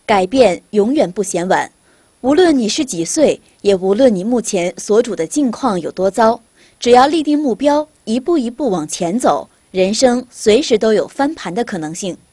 改变永远不嫌晚。无论你是几岁，也无论你目前所处的境况有多糟，只要立定目标，一步一步往前走，人生随时都有翻盘的可能性。